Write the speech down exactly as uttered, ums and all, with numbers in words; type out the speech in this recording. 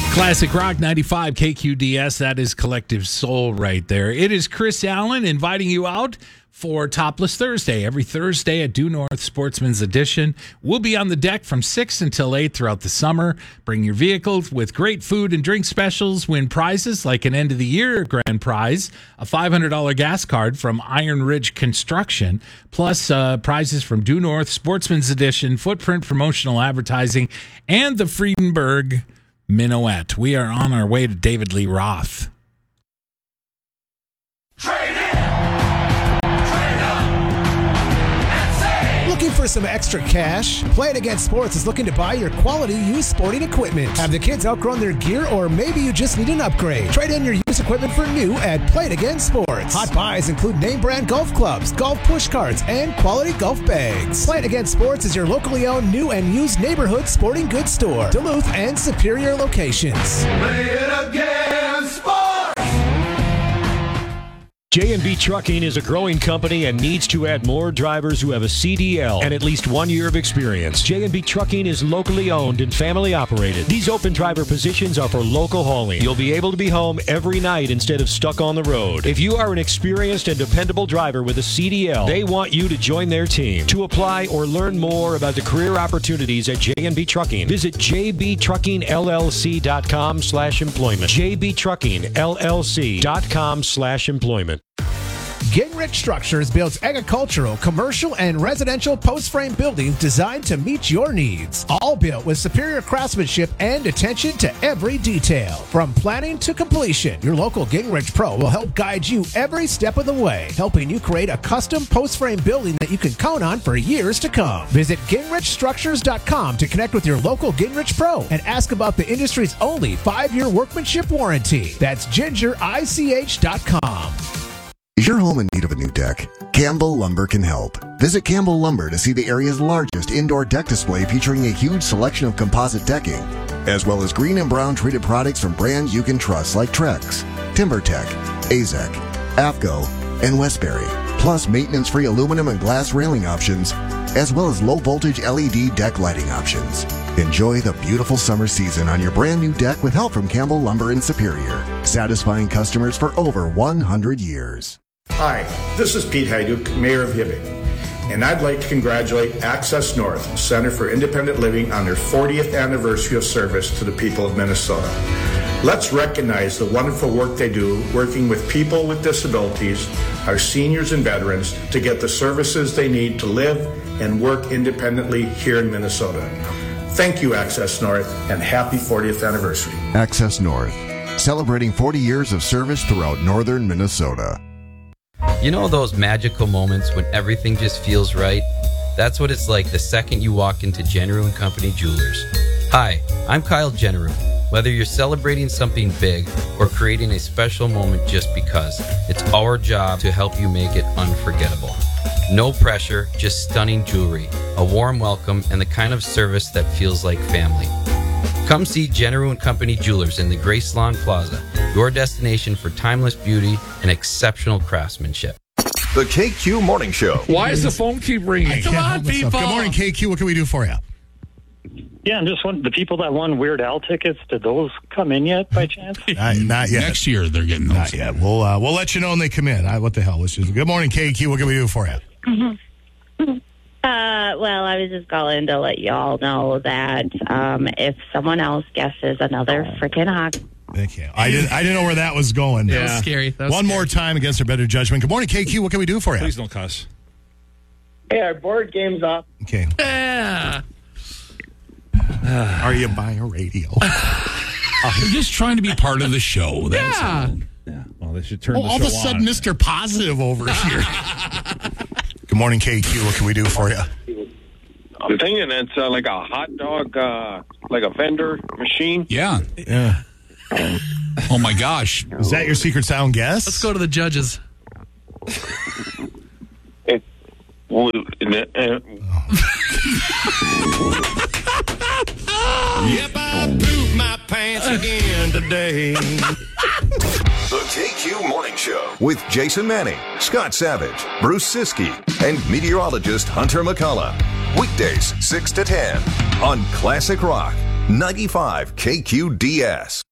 Classic Rock ninety-five K Q D S. That is Collective Soul right there. It is Chris Allen inviting you out for Topless Thursday. Every Thursday at Due North Sportsman's Edition. We'll be on the deck from six until eight throughout the summer. Bring your vehicles with great food and drink specials. Win prizes like an end-of-the-year grand prize, a five hundred dollars gas card from Iron Ridge Construction, plus uh, prizes from Due North Sportsman's Edition, Footprint Promotional Advertising, and the Friedenberg Minuet. We are on our way to David Lee Roth. Trade in! Trade up! And save! Looking for some extra cash? Play It Again Sports is looking to buy your quality used sporting equipment. Have the kids outgrown their gear, or maybe you just need an upgrade? Trade in your used equipment for new at Play It Again Sports. Hot buys include name brand golf clubs, golf push carts, and quality golf bags. Play It Again Sports is your locally owned new and used neighborhood sporting goods store. Duluth and Superior locations. Play it again, sports! J and B Trucking is a growing company and needs to add more drivers who have a C D L and at least one year of experience. J and B Trucking is locally owned and family operated. These open driver positions are for local hauling. You'll be able to be home every night instead of stuck on the road. If you are an experienced and dependable driver with a C D L, they want you to join their team. To apply or learn more about the career opportunities at J and B Trucking, visit j b trucking l l c dot com slash employment. j b trucking l l c dot com slash employment. Gingrich Structures builds agricultural, commercial, and residential post-frame buildings designed to meet your needs. All built with superior craftsmanship and attention to every detail. From planning to completion, your local Gingrich Pro will help guide you every step of the way, helping you create a custom post-frame building that you can count on for years to come. Visit gingrich structures dot com to connect with your local Gingrich Pro and ask about the industry's only five-year workmanship warranty. That's ginger I C H dot com. Is your home in need of a new deck? Campbell Lumber can help. Visit Campbell Lumber to see the area's largest indoor deck display featuring a huge selection of composite decking, as well as green and brown treated products from brands you can trust like Trex, TimberTech, Azek, AFCO, and Westbury, plus maintenance-free aluminum and glass railing options, as well as low-voltage L E D deck lighting options. Enjoy the beautiful summer season on your brand new deck with help from Campbell Lumber in Superior, satisfying customers for over one hundred years. Hi, this is Pete Hayduk, Mayor of Hibbing, and I'd like to congratulate Access North, Center for Independent Living, on their fortieth anniversary of service to the people of Minnesota. Let's recognize the wonderful work they do working with people with disabilities, our seniors and veterans, to get the services they need to live and work independently here in Minnesota. Thank you, Access North, and happy fortieth anniversary. Access North, celebrating forty years of service throughout northern Minnesota. You know those magical moments when everything just feels right? That's what it's like the second you walk into Generu and Company Jewelers. Hi, I'm Kyle Generu. Whether you're celebrating something big or creating a special moment just because, it's our job to help you make it unforgettable. No pressure, just stunning jewelry, a warm welcome, and the kind of service that feels like family. Come see Generu and Company Jewelers in the Grace Lawn Plaza, your destination for timeless beauty and exceptional craftsmanship. The K Q Morning Show. Why does the phone keep ringing? Come on, people. Good morning, K Q. What can we do for you? Yeah, I'm just wondering, the people that won Weird Al tickets, did those come in yet by chance? Not, not yet. Next year they're getting those. Not yet. We'll, uh, we'll let you know when they come in. I, what the hell? Let's just, good morning, K Q. What can we do for you? Mm-hmm. Uh, well, I was just calling to let y'all know that um, if someone else guesses another freaking hawk. Thank you. I didn't. I didn't know where that was going. Yeah. That was scary. That was One scary. more time against our better judgment. Good morning, K Q. What can we do for you? Please don't cuss. Hey, our board game's up. Okay. Yeah. Are you buying a radio? You're just trying to be part of the show. That's Yeah. all. Yeah. Well, they should turn Well, the all show of a sudden, on. Mister Positive over here. Good morning, K Q. What can we do for you? I'm thinking it's uh, like a hot dog, uh, like a vendor machine. Yeah. Yeah. Oh, my gosh. Is that your secret sound guess? Let's go to the judges. It, well, uh, Yep, I pooped my pants again today. The K Q Morning Show with Jason Manning, Scott Savage, Bruce Siskey, and meteorologist Hunter McCullough. Weekdays six to ten on Classic Rock ninety-five K Q D S.